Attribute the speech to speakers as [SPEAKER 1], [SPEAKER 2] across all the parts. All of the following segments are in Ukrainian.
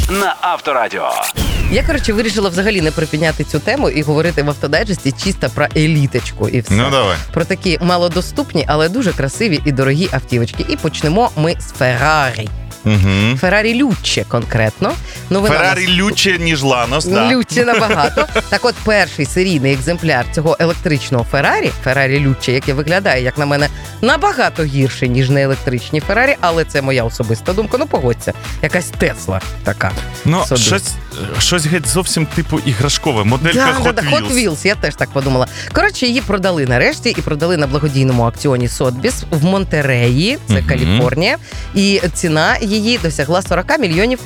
[SPEAKER 1] на Авторадіо.
[SPEAKER 2] Я, вирішила взагалі не припиняти цю тему і говорити в автодайджесті чисто про еліточку і все.
[SPEAKER 3] Ну, давай.
[SPEAKER 2] Про такі малодоступні, але дуже красиві і дорогі автівочки. І почнемо ми з Феррарі.
[SPEAKER 3] Угу.
[SPEAKER 2] Феррарі Лючче конкретно.
[SPEAKER 3] Феррарі Лючче, ніж Ланос, да.
[SPEAKER 2] Лючче набагато. Так от, перший серійний екземпляр цього електричного Феррарі Лючче, яке виглядає, як на мене, набагато гірше, ніж не електричні Феррарі, але це моя особиста думка. Ну, погодься, якась Тесла така.
[SPEAKER 3] Ну,
[SPEAKER 2] собі.
[SPEAKER 3] щось геть зовсім типу іграшкове. Моделька
[SPEAKER 2] Hot Wheels, я теж так подумала. Коротше, її продали нарешті і продали на благодійному аукціоні Сотбіс в Монтереї, це Каліфорнія, і ціна її досягла $40 мільйонів.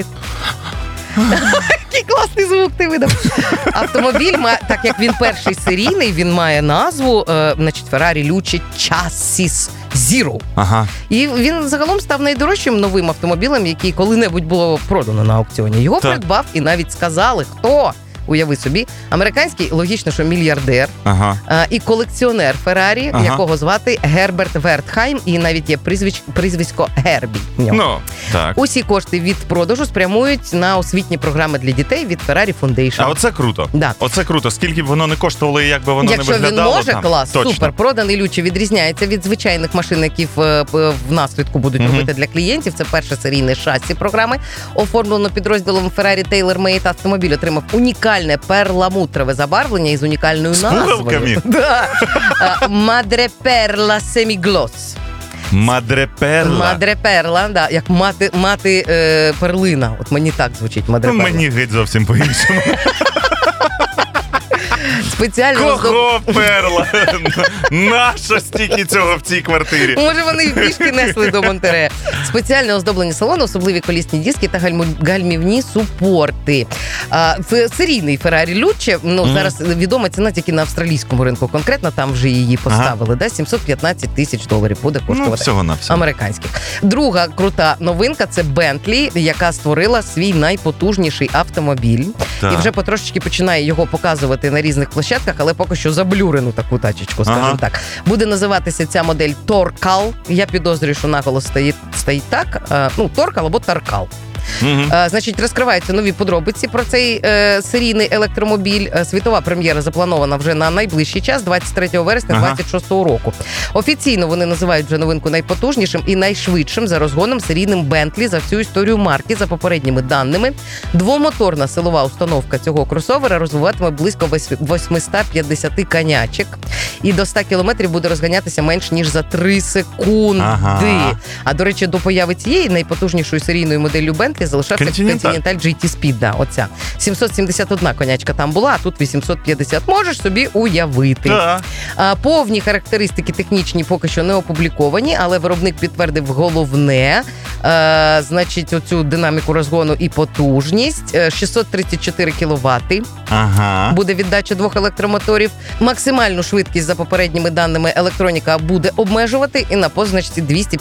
[SPEAKER 2] Який класний звук ти видав. Автомобіль, так як він перший серійний, він має назву, Феррарі Лючче Chassis Zero.
[SPEAKER 3] Ага.
[SPEAKER 2] І він загалом став найдорожчим новим автомобілем, який коли-небудь було продано на аукціоні. Його придбав і навіть сказали, хто. Уяви собі, американський, логічно, що мільярдер, і колекціонер Феррарі, якого звати Герберт Вертхайм, і навіть є прізвисько Гербі в нього.
[SPEAKER 3] Ну, так.
[SPEAKER 2] Усі кошти від продажу спрямують на освітні програми для дітей від Ferrari Foundation.
[SPEAKER 3] А оце круто.
[SPEAKER 2] Да.
[SPEAKER 3] Оце круто. Скільки б воно не коштувало і як би воно не виглядало.
[SPEAKER 2] Якщо він може,
[SPEAKER 3] там.
[SPEAKER 2] клас,
[SPEAKER 3] Точно.
[SPEAKER 2] супер. Проданий Лючче відрізняється від звичайних машин, які в наслідку будуть робити для клієнтів. Це перше серійне шасі програми. Оформлено підрозділом Ferrari TaylorMade. Автомобіль отримав унікальне перламутрове забарвлення із унікальною назвою. Мадреперла Семіглос. Мадреперла, да, як мати перлина. От мені так звучить Мадреперла.
[SPEAKER 3] Мені геть зовсім по-іншому. Кого перла? Нащо стільки цього в цій квартирі?
[SPEAKER 2] Може, вони пішки несли до Монтерея. Спеціально оздоблені салони, особливі колісні диски та гальмівні супорти. Серійний Феррарі Лючче, зараз відома ціна тільки на австралійському ринку. Конкретно там вже її поставили. $715 тисяч буде коштувати.
[SPEAKER 3] Всього-навсього.
[SPEAKER 2] Американських. Друга крута новинка – це Bentley, яка створила свій найпотужніший автомобіль.
[SPEAKER 3] Так.
[SPEAKER 2] І вже потрошечки починає його показувати на різних площадках, але поки що заблюрену таку тачечку, скажімо так. Буде називатися ця модель Торкал. Я підозрюю, що наголос стоїть так. Торкал або Таркал. Значить, розкриваються нові подробиці про цей серійний електромобіль. Світова прем'єра запланована вже на найближчий час, 23 вересня 2026 року. Офіційно вони називають вже новинку найпотужнішим і найшвидшим за розгоном серійним Bentley за всю історію марки. За попередніми даними, двомоторна силова установка цього кросовера розвиватиме близько 850 конячок. І до 100 кілометрів буде розганятися менш ніж за 3 секунди. А, до речі, до появи цієї найпотужнішої серійної моделі Bentley залишався Continental GT Speed, да, оця. 771 конячка там була, а тут 850. Можеш собі уявити. Повні характеристики технічні поки що не опубліковані, але виробник підтвердив головне, значить, оцю динаміку розгону і потужність. 634 кВт буде віддача двох електромоторів. Максимальну швидкість, за попередніми даними, електроніка буде обмежувати, і на позначці